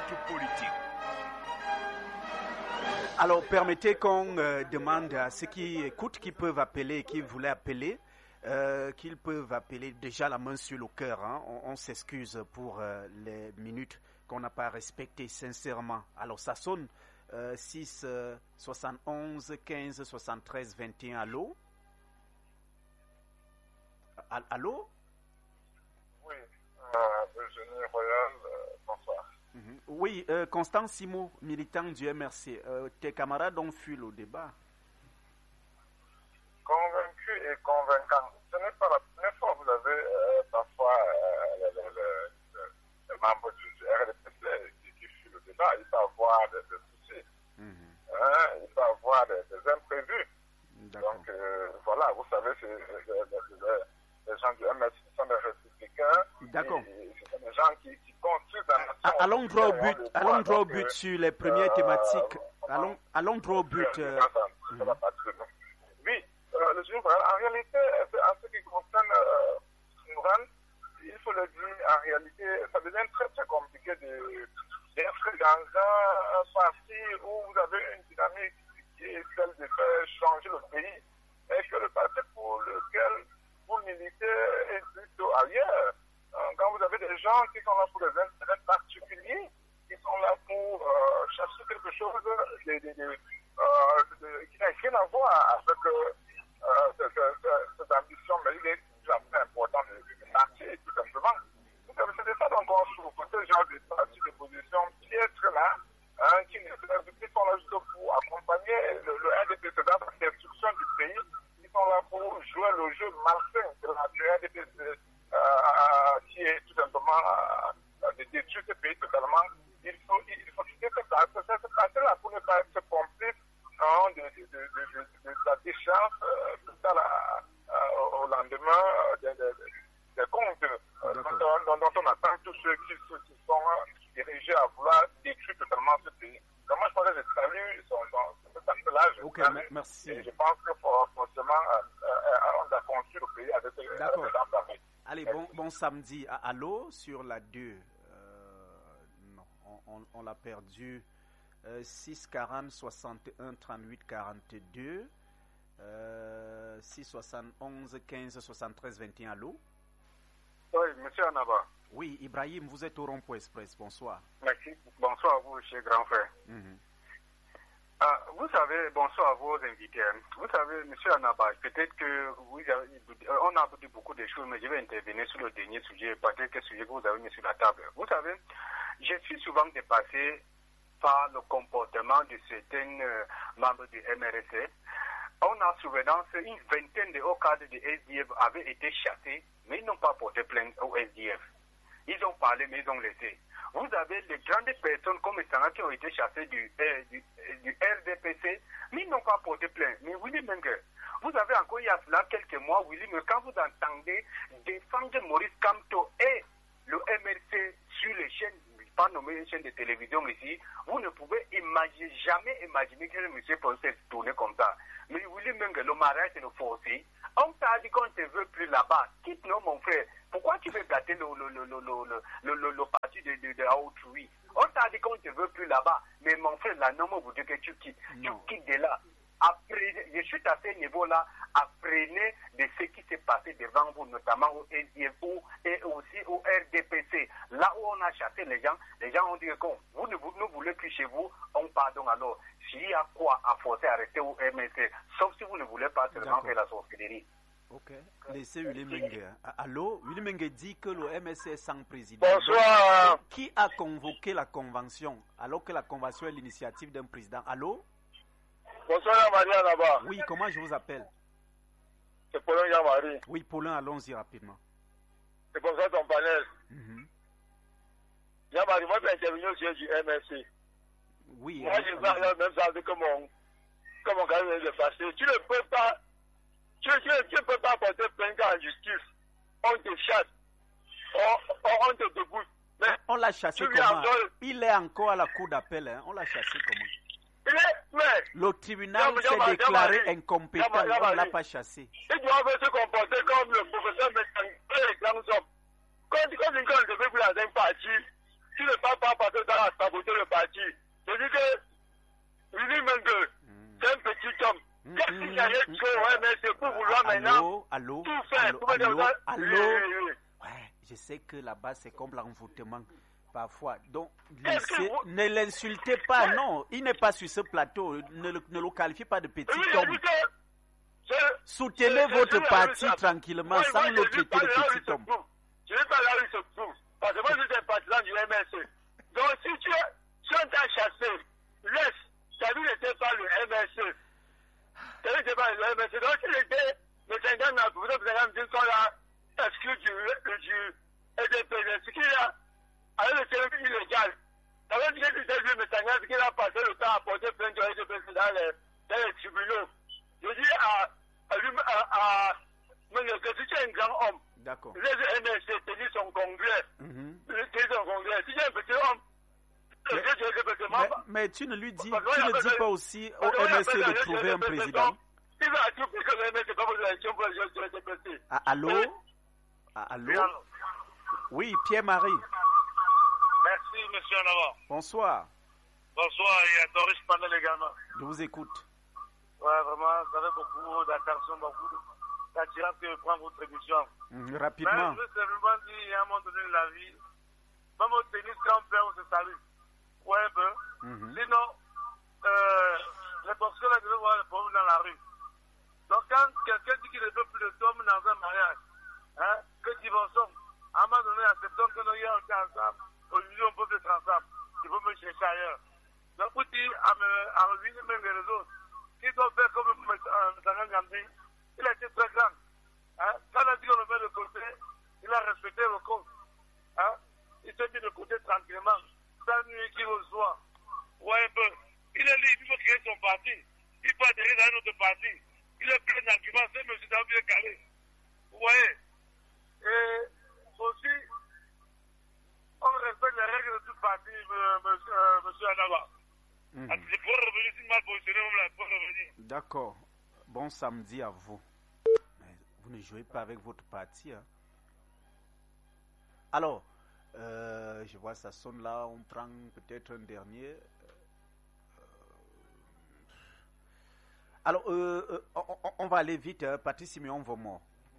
du politique. Alors, permettez qu'on demande à ceux qui écoutent, qui peuvent appeler, qui voulaient appeler, qu'ils peuvent appeler déjà la main sur le cœur. Hein. On s'excuse pour les minutes qu'on n'a pas respectées sincèrement. Alors, ça sonne 6 71 15 73 21. Allô? Allô? Oui, Eugénie Royal, bonsoir. Oui, Constant Simo, militant du MRC. Tes camarades ont fui le débat. Convaincu et convaincant. Ce n'est pas la première fois que vous avez parfois les membres du RDPC qui fuient le débat. Il peut avoir des soucis. Il peut avoir des imprévus. Donc voilà, vous savez, les gens du MRC sont des républicains. D'accord. Ce sont des gens qui construisent la nation. Allons droit au but sur les premières thématiques. Allons droit au but. Oui, le Souverain, en réalité, en ce qui concerne Souverain, il faut le dire, en réalité, ça devient très très compliqué d'être dans un parti où vous avez une dynamique qui est celle de faire changer le pays, et que le parti pour lequel vous militez est plutôt ailleurs. Quand vous avez des gens qui sont là pour des intérêts particuliers, qui sont là pour chercher quelque chose qui n'a rien à voir avec cette ambition, mais il est plus important de partir, tout simplement. C'est de ça dont on souffre, ce genre de parti de position qui est très là, qui sont là juste pour accompagner le RDPC dans la destruction du pays, qui sont là pour jouer le jeu malsain de la RDPC, qui est tout simplement de détruire ce pays totalement. Il faut quitter cette partie-là pour ne pas être complice de la déchéance au lendemain des comptes dont on attend tous ceux qui sont dirigés à vouloir détruire totalement ce pays. Donc moi, je pense que je salue cet aspect-là. Ok, merci. Et je pense que forcément, on a construit le pays avec des Allez, bon samedi. Allô, sur la 2. Non, on l'a perdu. 6 40 61 38 42. 6 71 15 73 21. Allô? Oui, monsieur Anaba. Oui, Ibrahim, vous êtes au Rond-Point Express. Bonsoir. Merci. Bonsoir à vous, cher grand frère. Vous savez, bonsoir à vos invités. Vous savez, monsieur Anaba, peut-être que on a dit beaucoup de choses, mais je vais intervenir sur le dernier sujet, pas quelques sujets que vous avez mis sur la table. Vous savez, je suis souvent dépassé par le comportement de certains membres du MRC. On a souvenance, une vingtaine de hauts cadres de SDF avaient été chassés, mais ils n'ont pas porté plainte au SDF. Ils ont parlé, mais ils ont laissé. Vous avez les grandes personnes comme Sanga qui ont été chassées du RDPC, mais ils n'ont pas porté plainte. Mais Willy Menger, vous avez encore il y a cela quelques mois, Willy Menger, quand vous entendez défendre Maurice Kamto et le MRC sur les chaînes, pas nommé une chaîne de télévision ici, vous ne pouvez jamais imaginer que le monsieur peut se tourner comme ça. Mais Willy Menger, le mariage c'est le forcé. On t'a dit qu'on ne te veut plus là-bas. Quitte-nous, mon frère. Pourquoi tu veux gâter le parti de autrui? On t'a dit qu'on ne te veut plus là-bas. Mais mon frère, la norme vous dit que tu quittes. Tu quittes de là. Après, je suis à ce niveau-là. Apprenez de ce qui s'est passé devant vous, notamment au SDFO et aussi au RDPC. Là où on a chassé les gens ont dit que vous ne voulez plus chez vous, on pardonne alors. S'il y a quoi à forcer à rester au MSC, sauf si vous ne voulez pas seulement faire la sorcellerie. Ok. Laissez Willy Menger. Allô? Willy Menger dit que le MSC est sans président. Bonsoir. Donc, qui a convoqué la convention alors que la convention est l'initiative d'un président? Allô? Bonsoir, Marie Anaba. Oui, comment je vous appelle? C'est Paulin Yamari. Oui, Paulin, allons-y rapidement. C'est comme ça ton panel. Yamari, moi, j'ai intervenu au sujet du MSC. Oui. Moi, je vais la même chose que mon gars vient de passer. Tu ne peux pas, tu ne peux pas porter plainte en justice. On te chasse. On te débouche. On l'a chassé comment? Il est encore à la cour d'appel. Hein? On l'a chassé comment? Le tribunal s'est déclaré incompétent. On ne l'a pas chassé. Il doit se comporter comme le professeur Métan et les grands hommes. Quand tu ne peux plus dans un parti, tu ne parles pas a passé le temps à saboter le parti. Je dis que Willy Mengue, c'est un petit homme. Qu'est-ce qu'il y a de mais c'est pour vouloir maintenant tout faire. Ouais, je sais que là-bas, c'est comme l'envoûtement. Parfois. Donc, ne l'insultez pas, non. Il n'est pas sur ce plateau. Ne le qualifiez pas de petit homme. Soutenez votre parti tranquillement sans le traiter de petit homme. Je ne vais pas là où il se trouve. Parce que moi, je suis un partisan du MSC. Donc, si on t'a chassé, laisse. Ta vie n'était pas le MSC. Ta vie n'était pas le MSC. Donc, s'il était le 50 ans, vous avez sont là, exclus du EDP. Ce qu'il a, avec le terme illégal. Ça veut dire que c'est lui, mais qu'il a passé le temps à porter plainte au EDP dans les tribunaux. Je dis à que si tu es un grand homme, d'accord. Les MSC tenir son congrès. Si tu es un petit homme, mais tu ne lui dis pas aussi au MSC de trouver un président. Il va tout que le MSC pas besoin d'élection pour les députés. Allô? Oui, Pierre-Marie. Merci, monsieur Anava. Bonsoir. Bonsoir, et à Doris Panel également. Je vous écoute. Ouais, vraiment, ça fait beaucoup d'attention, beaucoup d'attirance que prend votre émission. Rapidement. Mais je veux simplement dire, à un moment donné de la vie, même au tennis, quand on perd, on se salue. Ouais, sinon, les boxeurs là devaient voir les problèmes dans la rue. Donc, quand quelqu'un dit qu'il ne veut plus de d'hommes dans un mariage, que divorçons, à un moment donné, acceptons que nous y sommes ensemble, aujourd'hui on peut être ensemble, il faut me chercher ailleurs. Donc, pour dire à revenir même les autres, qu'ils doivent faire comme Moussanga Gambi, il a été très grand. Quand on a dit qu'on le met de côté, il a respecté le code. Il s'est mis de côté tranquillement, sans nuit qu'il au soir. Ouais, il est libre, il faut créer son parti. Il peut adhérer dans un autre parti. Il est plein d'arguments, c'est M. David Calé. Vous voyez? Et aussi, on respecte les règles de tout parti, M. Anava. C'est pour revenir, si mal positionné, on l'a pour revenir. D'accord. Bon samedi à vous. Mais vous ne jouez pas avec votre parti. Alors, je vois ça sonne là, on prend peut-être un dernier. Alors, on va aller vite. Patrice Siméon Vomor.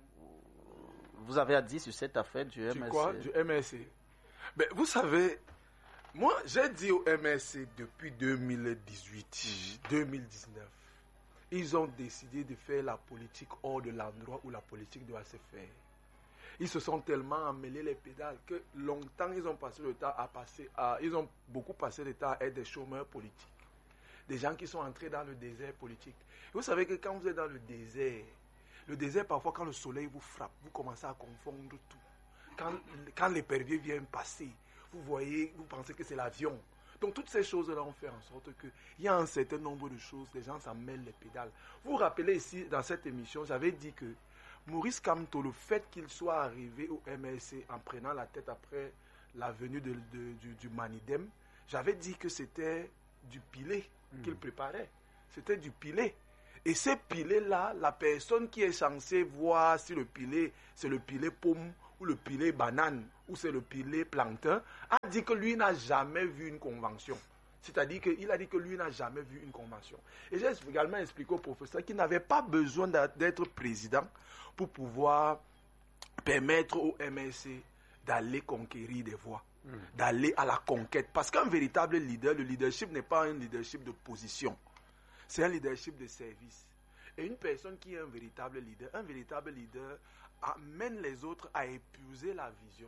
Vous avez à dire sur cette affaire du MSC. Quoi? Du MSC. Ben, vous savez, moi, j'ai dit au MSC depuis 2018, 2019, ils ont décidé de faire la politique hors de l'endroit où la politique doit se faire. Ils se sont tellement emmêlés les pédales que longtemps ils ont passé le temps ils ont beaucoup passé le temps à être des chômeurs politiques. Des gens qui sont entrés dans le désert politique. Et vous savez que quand vous êtes dans le désert parfois quand le soleil vous frappe, vous commencez à confondre tout. Quand l'épervier vient passer, vous pensez que c'est l'avion. Donc toutes ces choses-là ont fait en sorte qu'il y a un certain nombre de choses, les gens s'en mêlent les pédales. Vous vous rappelez ici, dans cette émission, j'avais dit que Maurice Kamto, le fait qu'il soit arrivé au MLC en prenant la tête après la venue du Manidem, j'avais dit que c'était du pilé qu'il préparait. C'était du pilé. Et ce pilé-là, la personne qui est censée voir si le pilé, c'est le pilé pomme ou le pilé banane ou c'est le pilé plancton, a dit que lui n'a jamais vu une convention. C'est-à-dire qu'il a dit que lui n'a jamais vu une convention. Et j'ai également expliqué au professeur qu'il n'avait pas besoin d'être président pour pouvoir permettre au MSC d'aller conquérir des voix, d'aller à la conquête. Parce qu'un véritable leader, le leadership n'est pas un leadership de position. C'est un leadership de service. Et une personne qui est un véritable leader amène les autres à épouser la vision.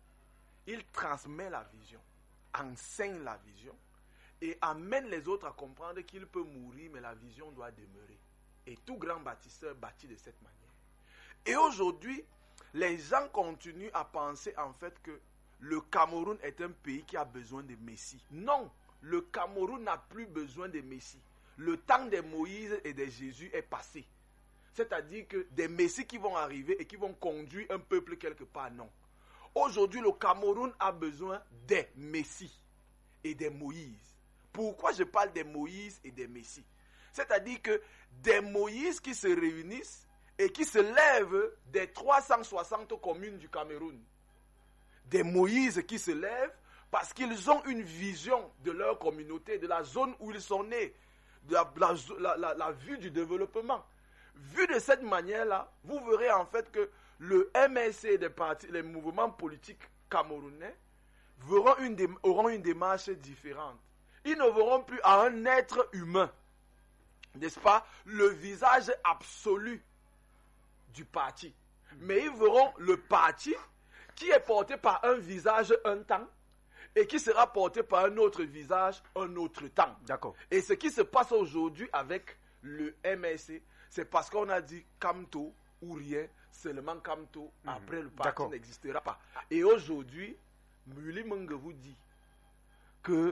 Il transmet la vision, enseigne la vision et amène les autres à comprendre qu'il peut mourir, mais la vision doit demeurer. Et tout grand bâtisseur bâtit de cette manière. Et aujourd'hui, les gens continuent à penser en fait que le Cameroun est un pays qui a besoin de Messie. Non, le Cameroun n'a plus besoin de Messie. Le temps des Moïse et des Jésus est passé. C'est-à-dire que des messies qui vont arriver et qui vont conduire un peuple quelque part, non. Aujourd'hui, le Cameroun a besoin des messies et des Moïse. Pourquoi je parle des Moïse et des messies? C'est-à-dire que des Moïse qui se réunissent et qui se lèvent des 360 communes du Cameroun. Des Moïse qui se lèvent Parce qu'ils ont une vision de leur communauté, de la zone où ils sont nés, de la vue du développement. Vu de cette manière-là, vous verrez en fait que le MSC des partis, les mouvements politiques camerounais auront une démarche différente. Ils ne verront plus à un être humain, n'est-ce pas, le visage absolu du parti. Mais ils verront le parti qui est porté par un visage un temps et qui sera porté par un autre visage un autre temps. D'accord. Et ce qui se passe aujourd'hui avec le MSC, c'est parce qu'on a dit Kamto ou rien, seulement Kamto, après le parti n'existera pas. Et aujourd'hui, Willy Mengue vous dit que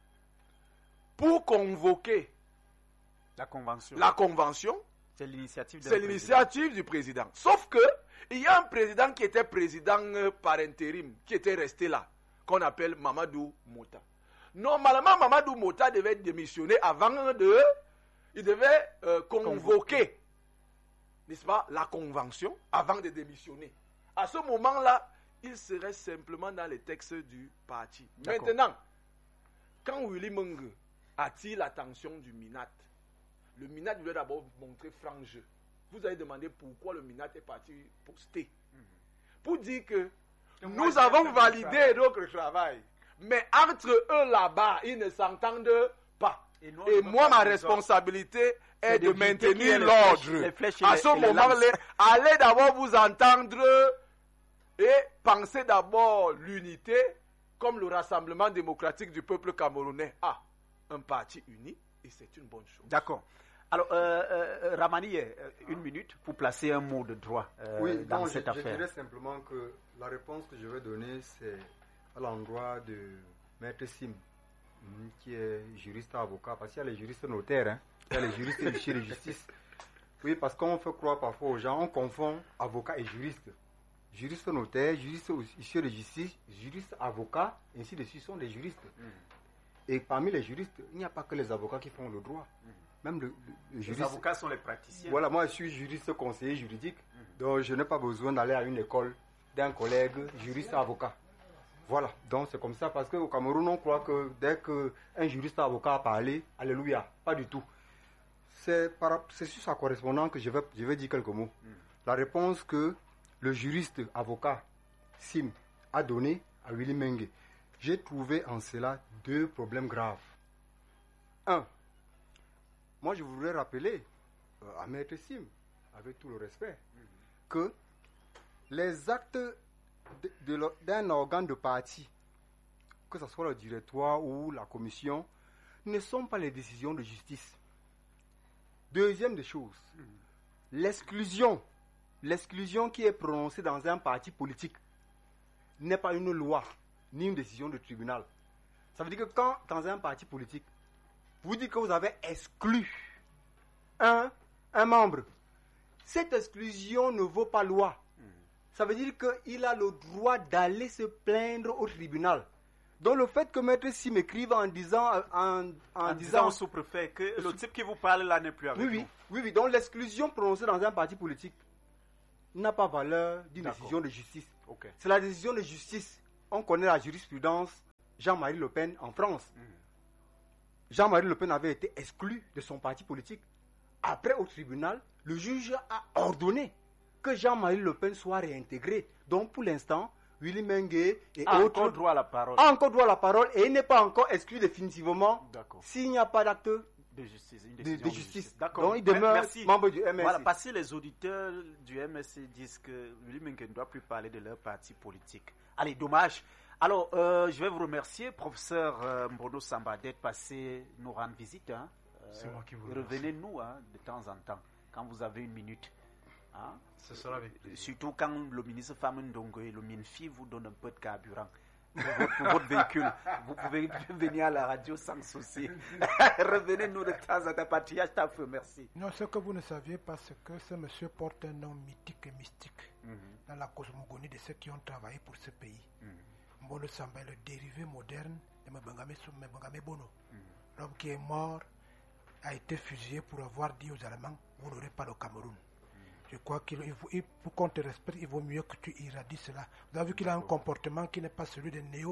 pour convoquer la convention, c'est l'initiative du président. Sauf que il y a un président qui était président par intérim, qui était resté là, qu'on appelle Mamadou Mota. Normalement, Mamadou Mota devait démissionner il devait convoquer, n'est-ce pas, la convention avant de démissionner. À ce moment-là, il serait simplement dans les textes du parti. D'accord. Maintenant, quand Willy Mengue attire l'attention du MINAT, le MINAT voulait d'abord montrer franc jeu. Vous avez demandé pourquoi le MINAT est parti poster. Pour dire que nous avons validé notre travail. Mais entre eux là-bas, ils ne s'entendent pas. Et moi, ma responsabilité est de maintenir l'ordre. À ce moment-là, allez d'abord vous entendre et pensez d'abord l'unité comme le Rassemblement démocratique du peuple camerounais a un parti uni et c'est une bonne chose. D'accord. Alors, Ramani, une minute pour placer un mot de droit dans cette affaire. Je dirais simplement que la réponse que je vais donner, c'est à l'endroit de Maître Sim, qui est juriste avocat, parce qu'il y a les juristes notaires, hein, il y a les juristes huissiers de justice. Oui, parce qu'on fait croire parfois aux gens, on confond avocat et juriste. Juriste notaire, juriste huissier de justice, juriste avocat, ainsi de suite, sont des juristes. Et parmi les juristes, il n'y a pas que les avocats qui font le droit. Même le juriste. Les avocats sont les praticiens. Voilà, moi je suis juriste conseiller juridique, donc je n'ai pas besoin d'aller à une école d'un collègue juriste avocat. Voilà, donc c'est comme ça, parce qu'au Cameroun, on croit que dès qu'un juriste avocat a parlé, alléluia, pas du tout. C'est sur sa correspondance que je vais dire quelques mots. La réponse que le juriste avocat Sim a donnée à Willy Mengue, j'ai trouvé en cela deux problèmes graves. Un, moi je voudrais rappeler à Maître Sim, avec tout le respect, que les actes d'un organe de parti, que ce soit le directoire ou la commission, ne sont pas les décisions de justice. Deuxième des choses, l'exclusion qui est prononcée dans un parti politique n'est pas une loi, ni une décision de tribunal. Ça veut dire que quand, dans un parti politique, vous dites que vous avez exclu un membre, cette exclusion ne vaut pas loi. Ça veut dire qu'il a le droit d'aller se plaindre au tribunal. Donc le fait que Maître Sim m'écrive en disant au sous-préfet que le type qui vous parle là n'est plus avec nous. Oui. Donc l'exclusion prononcée dans un parti politique n'a pas valeur d'une décision de justice. Okay. C'est la décision de justice. On connaît la jurisprudence Jean-Marie Le Pen en France. Jean-Marie Le Pen avait été exclu de son parti politique. Après, au tribunal, le juge a ordonné que Jean-Marie Le Pen soit réintégré. Donc, pour l'instant, Willy Mengue a encore droit à la parole. A encore droit à la parole et il n'est pas encore exclu définitivement s'il n'y a pas d'acte de justice. De justice. D'accord. Donc, il demeure membre du MSC. Voilà, parce que les auditeurs du MSC disent que Willy Mengue ne doit plus parler de leur parti politique. Allez, dommage. Alors, je vais vous remercier, professeur Mbono Samba, d'être passé nous rendre visite. Hein. C'est moi qui vous remercie. Revenez-nous de temps en temps, quand vous avez une minute. Hein? Ce sera avec plaisir. Surtout quand le ministre Famine Ndongo et le MINFI vous donnent un peu de carburant pour votre véhicule. Vous pouvez venir à la radio sans souci. Revenez-nous de temps en temps. Patriage Tafeu, merci. Non, ce que vous ne saviez pas, c'est que ce monsieur porte un nom mythique et mystique dans la cosmogonie de ceux qui ont travaillé pour ce pays. Mbono Samba est le dérivé moderne de Mbangame Bono. L'homme qui est mort a été fusillé pour avoir dit aux Allemands, vous n'aurez pas le Cameroun. Je crois pour qu'on te respecte, il vaut mieux que tu irradies cela. Vous avez vu qu'il a un comportement qui n'est pas celui des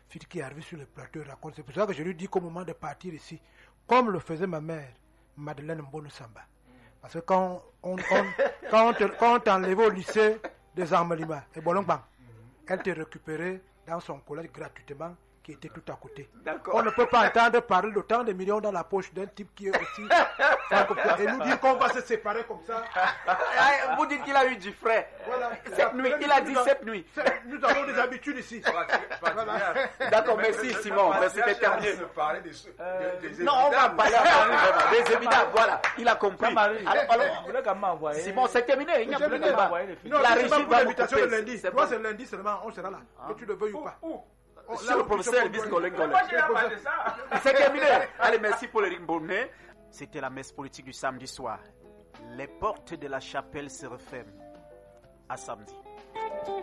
Fiti qui est arrivé sur le plateau raconte. C'est pour ça que je lui dis qu'au moment de partir ici, comme le faisait ma mère, Madeleine Mbono Samba. Parce que quand on t'enlevait au lycée des Armelima et Bolongbang, elle te récupérait dans son collège gratuitement qui était tout à côté. On ne peut pas entendre parler d'autant de millions dans la poche d'un type qui est aussi et nous dire qu'on va se séparer comme ça. Vous dites qu'il a eu du frais. Voilà. Cette nuit, il a dit cette nuit. Nous avons des habitudes ici. D'accord, merci Simon, merci d'être terminé. Des Non, on va parler des évidents, voilà, il a compris. Alors, Simon, c'est terminé, il n'y a plus de débat. Non, La c'est régie pas pour va vous l'invitation de couper. lundi. C'est Toi, bon. c'est lundi seulement, on sera là. Que tu le veuilles ou pas. Sur le professeur Elvis Colengole. C'est terminé. Allez, merci pour le bonnet. C'était la messe politique du samedi soir. Les portes de la chapelle se referment. À samedi.